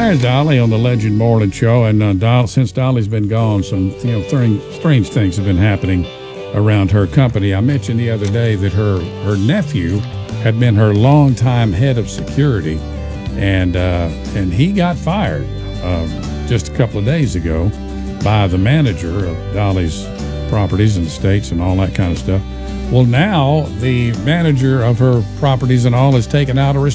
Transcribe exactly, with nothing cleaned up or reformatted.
There's Dolly on the Legend Morning Show, and uh, Doll, since Dolly's been gone, some you know strange, strange things have been happening around her company. I mentioned the other day that her her nephew had been her longtime head of security, and uh, and he got fired uh, just a couple of days ago by the manager of Dolly's properties and estates and all that kind of stuff. Well, now the manager of her properties and all is taking out a